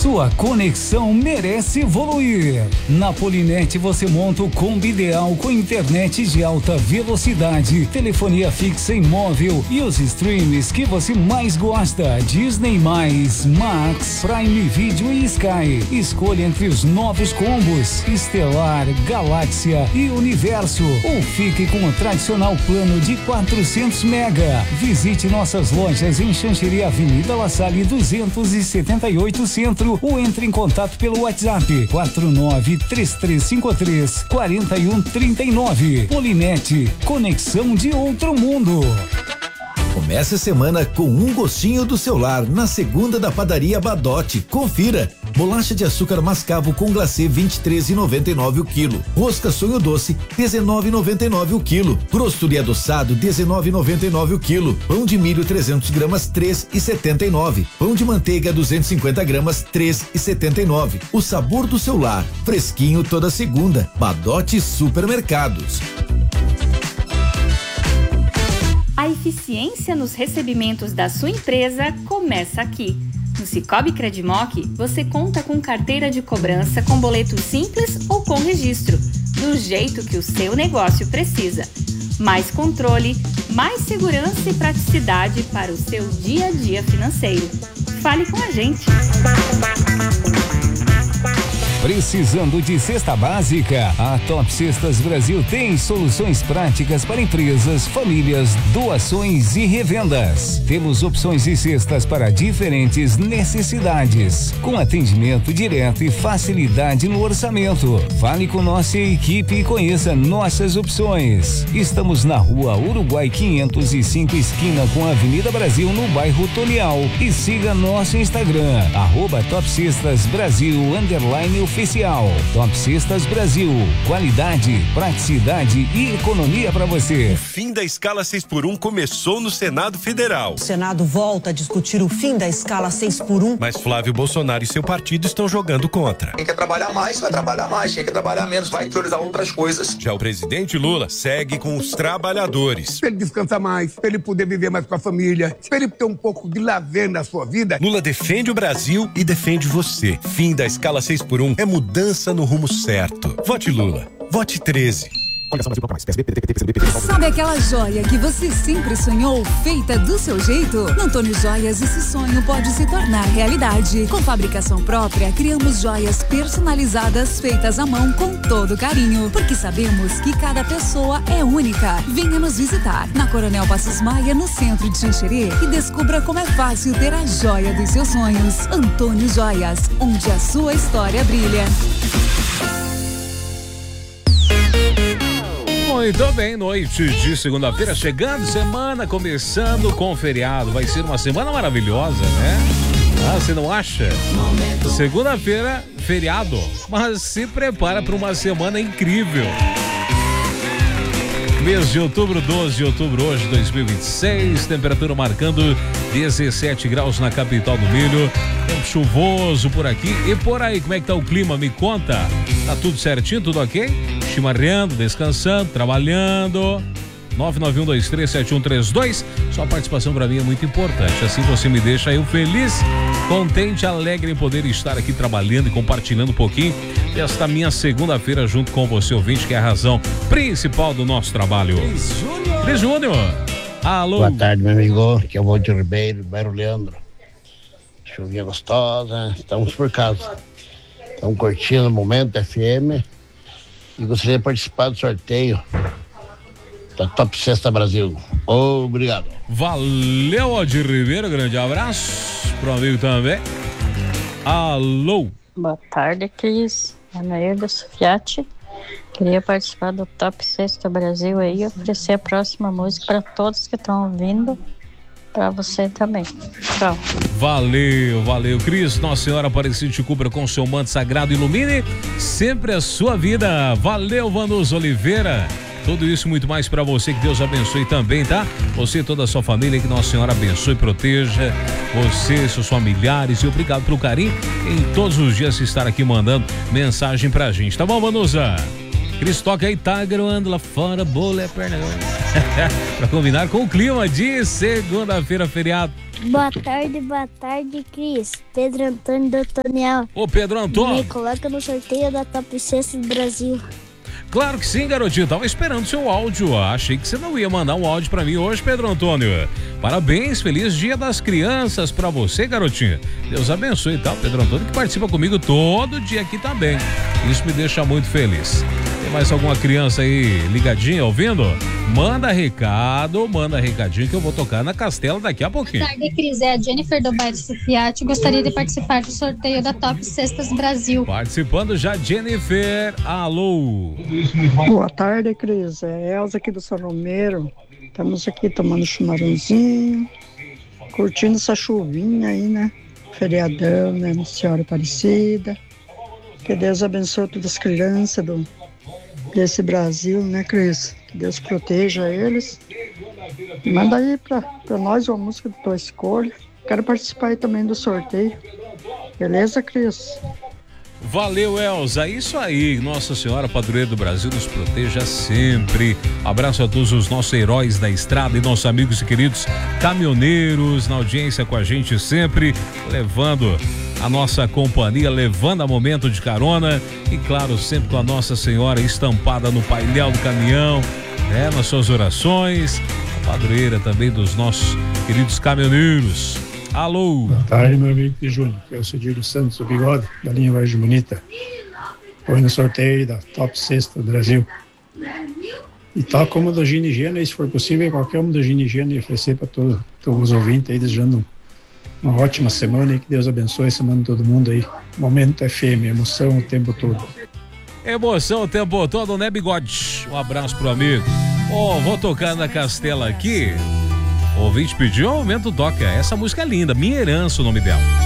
Sua conexão merece evoluir. Na Polinet você monta o combo ideal com internet de alta velocidade, telefonia fixa e móvel e os streams que você mais gosta: Disney+, Max, Prime Video e Sky. Escolha entre os novos combos Estelar, Galáxia e Universo, ou fique com o tradicional plano de 400 mega. Visite nossas lojas em Xanxerê, Avenida La Salle 278 Centro, ou entre em contato pelo WhatsApp 4933534139. Polinet, conexão de outro mundo. Comece a semana com um gostinho do seu lar na segunda da Padaria Badote. Confira. Bolacha de açúcar mascavo com glacê 23,99 o quilo. Rosca sonho doce 19,99 o quilo. Crosturi adoçado 19,99 o quilo. Pão de milho 300 gramas 3,79. Pão de manteiga 250 gramas 3,79. O sabor do seu lar, fresquinho toda segunda. Badote Supermercados. A eficiência nos recebimentos da sua empresa começa aqui. No Cicobi Credimoc, você conta com carteira de cobrança com boleto simples ou com registro, do jeito que o seu negócio precisa. Mais controle, mais segurança e praticidade para o seu dia a dia financeiro. Fale com a gente. Precisando de cesta básica? A Top Cestas Brasil tem soluções práticas para empresas, famílias, doações e revendas. Temos opções de cestas para diferentes necessidades, com atendimento direto e facilidade no orçamento. Fale com nossa equipe e conheça nossas opções. Estamos na Rua Uruguai 505, esquina com a Avenida Brasil, no bairro Tonial. E siga nosso Instagram, @TopCestasBrasil _oficial. Top Cestas Brasil, qualidade, praticidade e economia para você. O fim da escala 6x1 começou no Senado Federal. O Senado volta a discutir o fim da escala 6x1. Mas Flávio Bolsonaro e seu partido estão jogando contra. Quem quer trabalhar mais, vai trabalhar mais. Quem quer trabalhar menos, vai priorizar outras coisas. Já o presidente Lula segue com os trabalhadores. Pra ele descansar mais, pra ele poder viver mais com a família, pra ele ter um pouco de lazer na sua vida. Lula defende o Brasil e defende você. Fim da escala 6x1 é mudança no rumo certo. Vote Lula. Vote 13. Sabe aquela joia que você sempre sonhou, feita do seu jeito? No Antônio Joias, esse sonho pode se tornar realidade. Com fabricação própria, criamos joias personalizadas, feitas à mão com todo carinho, porque sabemos que cada pessoa é única. Venha nos visitar na Coronel Passos Maia, no centro de Xanxerê, e descubra como é fácil ter a joia dos seus sonhos. Antônio Joias, onde a sua história brilha. Muito bem, noite de segunda-feira, chegando, semana começando com feriado. Vai ser uma semana maravilhosa, né? Ah, você não acha? Segunda-feira, feriado, mas se prepara para uma semana incrível. Mês de outubro, 12 de outubro hoje, 2026, temperatura marcando 17 graus na capital do milho, tempo chuvoso por aqui e por aí. Como é que tá o clima? Me conta. Tá tudo certinho, tudo ok? Chimarreando, descansando, trabalhando. 991237132. Sua participação para mim é muito importante. Assim você me deixa eu feliz, contente, alegre em poder estar aqui trabalhando e compartilhando um pouquinho desta minha segunda-feira junto com você, ouvinte, que é a razão principal do nosso trabalho. Cris Júnior. Alô. Boa tarde, meu amigo. Aqui é o Valdir Ribeiro, bairro Leandro. Chuvinha gostosa, estamos por casa. Estamos curtindo o Momento FM e gostaria de participar do sorteio da Top Cesta Brasil. Obrigado. Valeu, Aldir Ribeiro, grande abraço pro amigo também. Alô. Boa tarde, Cris. Anaída Sufiati. Queria participar do Top Cesta Brasil aí e oferecer a próxima música para todos que estão ouvindo, para você também. Tchau. Valeu, Cris. Nossa Senhora Aparecida te cubra com seu manto sagrado, ilumine sempre a sua vida. Valeu, Vanus Oliveira. Tudo isso e muito mais para você, que Deus abençoe também, tá? Você e toda a sua família, que Nossa Senhora abençoe e proteja você, seus familiares, e obrigado pelo carinho em todos os dias estar aqui mandando mensagem pra gente, tá bom, Vanusa? Cris, toca aí, tá garoando lá fora, bolo é perna. Pra combinar com o clima de segunda-feira, feriado. Boa tarde, Cris. Pedro Antônio do Toniel. Ô, Pedro Antônio. Me coloca no sorteio da Top 6 do Brasil. Claro que sim, garotinho. Tava esperando seu áudio. Achei que você não ia mandar um áudio pra mim hoje, Pedro Antônio. Parabéns, feliz Dia das Crianças pra você, garotinho. Deus abençoe, tá? Pedro Antônio que participa comigo todo dia aqui também. Isso me deixa muito feliz. Tem mais alguma criança aí ligadinha, ouvindo? Manda recadinho que eu vou tocar na Castela daqui a pouquinho. Boa tarde, Cris. É a Jennifer do bairro Fiat. Gostaria de participar do sorteio da Top Cestas Brasil. Participando já, Jennifer. Alô. Boa tarde, Cris. É Elza aqui do São Romero. Estamos aqui tomando chimarrãozinho, curtindo essa chuvinha aí, né? Feriadão, né? Nossa Senhora Aparecida. Que Deus abençoe todas as crianças desse Brasil, né, Cris? Que Deus proteja eles. Manda aí pra nós uma música da tua escolha. Quero participar aí também do sorteio. Beleza, Cris? Valeu, Elza. Isso aí. Nossa Senhora Padroeira do Brasil nos proteja sempre. Abraço a todos os nossos heróis da estrada e nossos amigos e queridos caminhoneiros na audiência com a gente sempre, levando a nossa companhia, levando a momento de carona e, claro, sempre com a Nossa Senhora estampada no painel do caminhão, né, nas suas orações. A padroeira também dos nossos queridos caminhoneiros. Alô. Boa tarde, meu amigo de Júnior, que é o Cedilho Santos, o Bigode, da linha Vargem Bonita. Foi no sorteio da Top 6 do Brasil. E tal como do Gini Gênero, se for possível, qualquer um do Gini Gênero, oferecer para todos os ouvintes aí, desejando uma ótima semana e que Deus abençoe a semana de todo mundo aí. Momento FM, emoção o tempo todo. Emoção o tempo todo, né, Bigode? Um abraço pro amigo. Vou tocar na Castela aqui. O ouvinte pediu, aumenta o toque. Essa música é linda, Minha Herança, o nome dela.